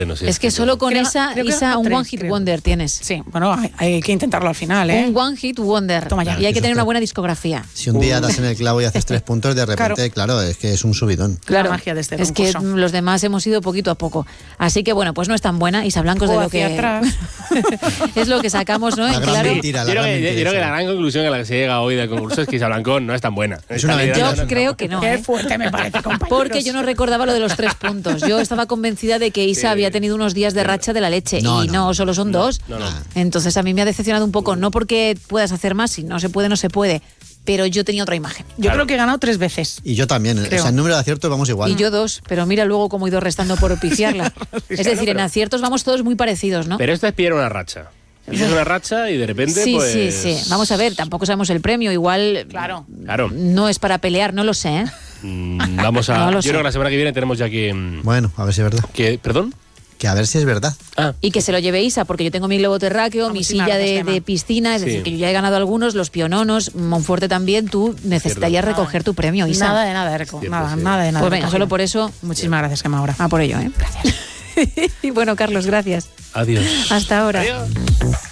No sé, Es que solo con creo esa, que Isa, un tres, One Hit creo. Wonder tienes. Sí, bueno, hay que intentarlo al final, ¿eh? Un One Hit Wonder. Toma ya. Y hay que Eso tener una está. buena discografía. Si un día das en el clavo y haces 3 puntos, de repente, claro, es que es un subidón. La magia de este es que concurso. los demás hemos ido poquito a poco. Así que bueno, pues no es tan buena. Isa Blanco es de O lo hacia que atrás. es lo que sacamos, ¿no? La En gran claro. mentira, Yo creo mentira, que sí. la gran conclusión a la que se llega hoy del concurso es que Isa Blanco no es tan buena. Es una Esta mentira. liderando Yo creo que no. Qué ¿eh? fuerte me parece, compañeros. Porque yo no recordaba lo de los 3 puntos. Yo estaba convencida de que Isa había tenido unos días de racha de la leche. No, y no, solo son 2. No. Entonces a mí me ha decepcionado un poco. No porque puedas hacer más, si no se puede, no se puede. Pero yo tenía otra imagen. Yo creo que he ganado 3 veces. Y yo también. Creo. O sea, en número de aciertos vamos igual. Y yo 2. Pero mira luego cómo he ido restando por pifiarla. Es decir, en aciertos vamos todos muy parecidos, ¿no? Pero esta es pillar una racha. Pillas una racha y de repente, Sí, pues... sí. Vamos a ver, tampoco sabemos el premio. Igual Claro. Claro. no es para pelear, no lo sé, ¿eh? Vamos a... No lo yo sé. creo que la semana que viene tenemos ya que... Bueno, a ver si es verdad. ¿Perdón? Que a ver si es verdad. Ah, Y que se lo lleve Isa, porque yo tengo mi globo terráqueo, mi Muchísimas silla gracias, de Gemma. piscina, es Sí. decir, que yo ya he ganado algunos, los piononos, Monforte también, tú necesitarías recoger tu premio, Isa. Nada de nada, Erco. Cierto, Nada, sí. nada de nada. Pues venga, recogido. solo por eso, Muchísimas gracias, Gemma, ahora. a por ello, ¿eh? Gracias. Y bueno, Carlos, gracias. adiós. Hasta ahora. Adiós.